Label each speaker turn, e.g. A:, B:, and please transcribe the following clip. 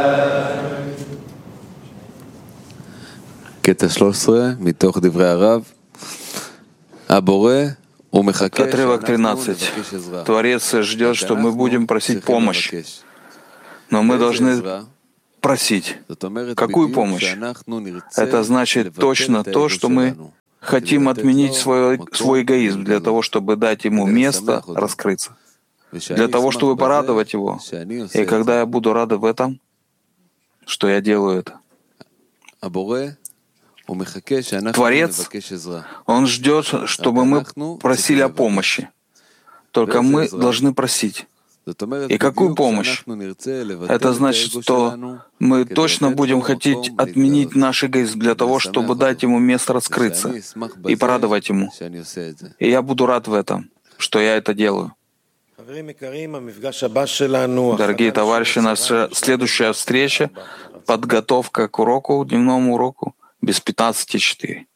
A: קטע 13 מתוך דברי הרב. הבורא הוא מחכה
B: Отрывок
A: שאנחנו
B: 13.
A: נבקש עזרה.
B: Творец ждет, что мы будем просить помощь, но мы должны просить.
A: זאת אומרת,
B: Какую
A: בדיוק
B: помощь?
A: שאנחנו נרצה
B: Это значит
A: לבטל
B: точно
A: את
B: то,
A: האגו
B: что мы
A: שלנו,
B: хотим
A: כדי לתת
B: отменить
A: לו
B: свой
A: מקום
B: эгоизм для того, чтобы дать ему
A: כדי
B: место
A: לשמח אותו.
B: раскрыться,
A: ושאני
B: для того,
A: אשמח
B: чтобы
A: בזה
B: порадовать его.
A: שאני
B: И
A: עושה את
B: когда
A: זה.
B: я буду рада в этом, что я делаю это.
A: הבורא הוא מחכה שאנחנו
B: Творец,
A: נבקש עזרה.
B: он ждет, чтобы мы просили о помощи. Только мы должны просить.
A: זאת אומרת,
B: И какую
A: בדיוק
B: помощь?
A: שאנחנו נרצה לבטל
B: Это
A: את
B: значит,
A: האגו
B: что
A: שלנו,
B: мы
A: כדי
B: точно
A: לתת
B: будем
A: לו
B: хотеть
A: מקום
B: отменить
A: להתגלות.
B: наш эгоизм для того, чтобы дать ему место раскрыться
A: ושאני אשמח
B: и
A: בזה
B: порадовать ему.
A: שאני עושה את זה.
B: И я буду рад в этом, что я это делаю. Дорогие товарищи, наша следующая встреча — подготовка к уроку, дневному уроку, без 15:04.